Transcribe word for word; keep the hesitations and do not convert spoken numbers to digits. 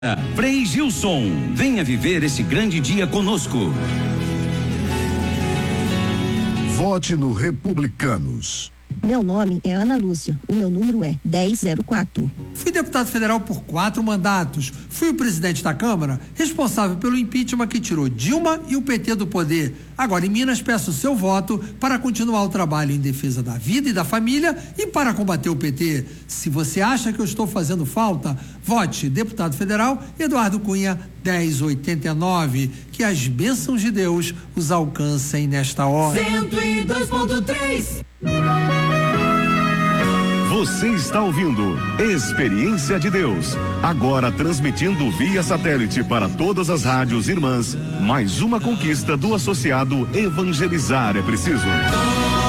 Frei Gilson, venha viver esse grande dia conosco. Vote no Republicanos. Meu nome é Ana Lúcia, o meu número é dez zero quatro. Fui deputado federal por quatro mandatos. Fui o presidente da Câmara, responsável pelo impeachment que tirou Dilma e o P T do poder. Agora, em Minas, peço o seu voto para continuar o trabalho em defesa da vida e da família e para combater o P T. Se você acha que eu estou fazendo falta, vote deputado federal Eduardo Cunha dez oitenta e nove. Que as bênçãos de Deus os alcancem nesta hora. cento e dois ponto três. Você está ouvindo Experiência de Deus, agora transmitindo via satélite para todas as rádios irmãs. Mais uma conquista do associado Evangelizar é Preciso.